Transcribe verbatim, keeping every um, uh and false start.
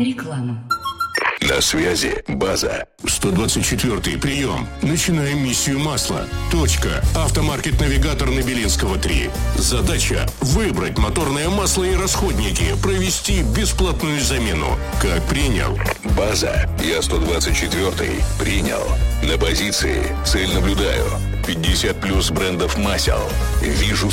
Реклама. На связи база. сто двадцать четвёртый прием. Начинаем миссию масла. Точка. Автомаркет-навигатор на Белинского три. Задача – выбрать моторное масло и расходники, провести бесплатную замену. Как принял? База. Я сто двадцать четвёртый. Принял. На позиции. Цель наблюдаю. пятьдесят плюс брендов масел. Вижу